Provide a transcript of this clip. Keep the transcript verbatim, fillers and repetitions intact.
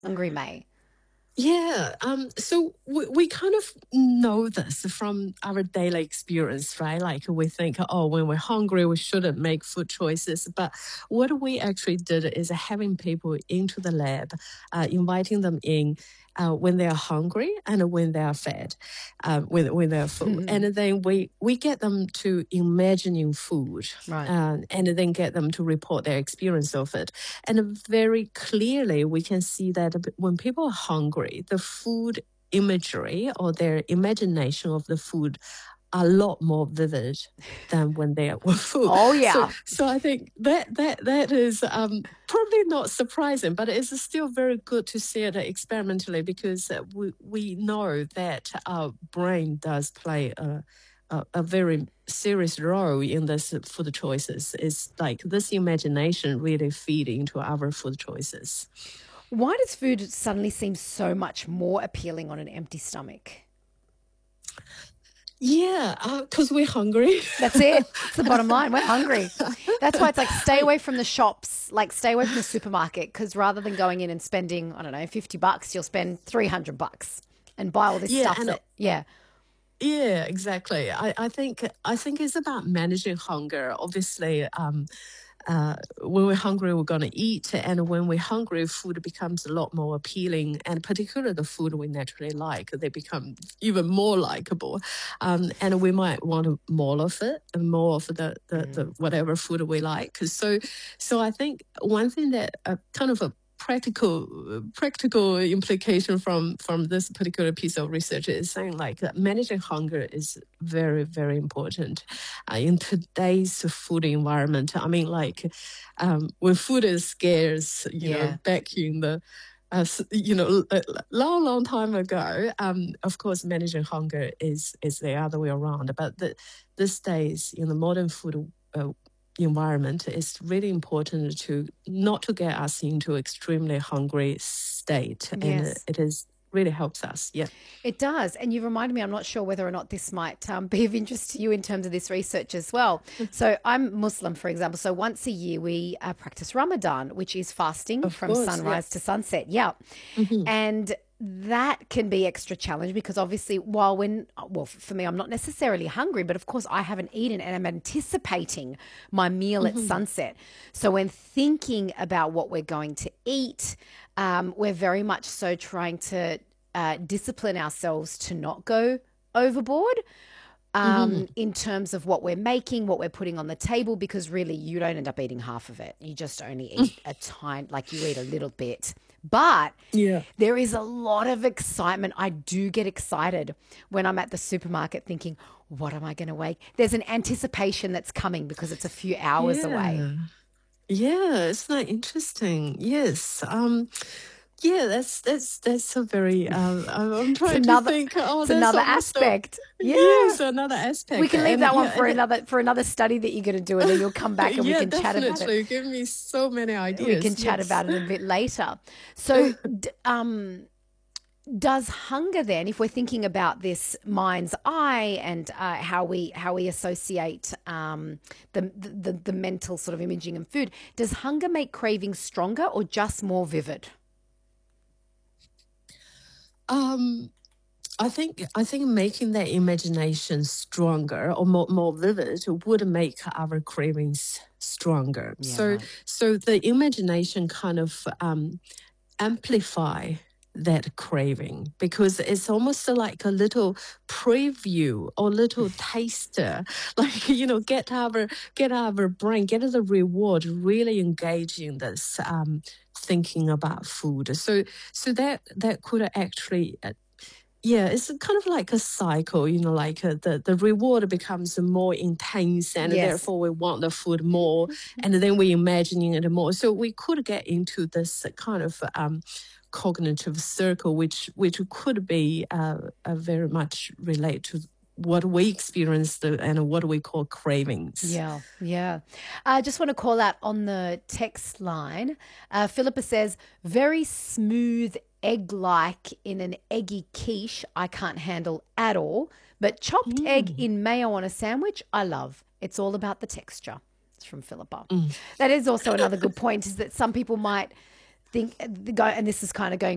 hungry, May? Yeah, um, so we, we kind of know this from our daily experience, right? Like we think, oh, when we're hungry, we shouldn't make food choices. But what we actually did is having people into the lab, uh, inviting them in uh, when they are hungry and when they are fed, uh, when when they're full, and then we we get them to imagining food, Right. uh, and then get them to report their experience of it. And very clearly, we can see that when people are hungry, the food imagery or their imagination of the food are a lot more vivid than when they were full. Oh, So, yeah. so I think that that that is um, probably not surprising, but it's still very good to see it experimentally because uh, we we know that our brain does play a a, a very serious role in this food choices. It's like this imagination really feed into our food choices. Why does food suddenly seem so much more appealing on an empty stomach? Yeah, because we're hungry. That's it. It's the bottom line. We're hungry. That's why it's like stay I away from the shops, like stay away from the supermarket, because rather than going in and spending, I don't know, fifty bucks, you'll spend three hundred bucks and buy all this yeah, stuff and that, yeah. yeah, exactly. I, I think I think it's about managing hunger. Obviously, um, uh, when we're hungry, we're going to eat, and when we're hungry, food becomes a lot more appealing. And particularly the food we naturally like, they become even more likable. Um, and we might want more of it, and more of the, the the Mm. whatever food we like. So, so I think one thing that uh, kind of a practical practical implication from from this particular piece of research is saying like that managing hunger is very very important uh, in today's food environment. I mean, like um, when food is scarce, you know, Yeah. back in the uh, you know, a long, long time ago. Um, of course, managing hunger is is the other way around. But the, these days, in the modern food uh, environment, it's really important to not to get us into extremely hungry state, and it, Yes. it is really helps us. Yeah. It does. And you reminded me, I'm not sure whether or not this might um, be of interest to you in terms of this research as well. So, I'm Muslim, for example. So, once a year, we uh, practice Ramadan, which is fasting Of from course. Yeah. sunrise to sunset. Yeah. Hmm. And that can be extra challenge because obviously, while when, well, for me, I'm not necessarily hungry, but of course, I haven't eaten and I'm anticipating my meal at Hmm. sunset. So, when thinking about what we're going to eat, um, we're very much so trying to uh, discipline ourselves to not go overboard Hmm. um, in terms of what we're making, what we're putting on the table, because really you don't end up eating half of it. You just only eat a tiny, like you eat a little bit. But Yeah. there is a lot of excitement. I do get excited when I'm at the supermarket thinking, what am I going to make? There's an anticipation that's coming because it's a few hours away. Yeah. Yeah, it's not interesting. Yes. Um, yeah, that's that's that's a very um I'm I'm It's trying to another think, oh, it's there's another almost a aspect. Yeah. yes, another We aspect. can leave And that one yeah, for and it, another for another study that you're going to do, and then you'll come back and we yeah, can chat about it. definitely. Give me so many We can ideas. chat Yes. about it a bit later. So, d- um, does hunger then, if we're thinking about this mind's eye and uh, how we how we associate um, the, the the mental sort of imaging and food, does hunger make cravings stronger or just more vivid? Um, I think I think making that imagination stronger or more, more vivid would make our cravings stronger. Yeah, So right. so the imagination kind of um amplify that craving because it's almost like a little preview or little taster, like you know get our get our brain, get the reward really engaging this um thinking about food. So so that that could actually uh, yeah, it's kind of like a cycle, you know, like uh, the, the reward becomes more intense and Yes. therefore we want the food more and then we imagining it more. So we could get into this kind of um, cognitive circle, which which could be uh, uh, very much relate to what we experience the, and what we call cravings. Yeah, yeah. I just want to call out on the text line. Uh, Philippa says, very smooth egg like in an eggy quiche, I can't handle at all. But chopped egg Mm, in mayo on a sandwich, I love. It's all about the texture. It's from Philippa. mm. That is also another good point is that some people might think, go, and this is kind of going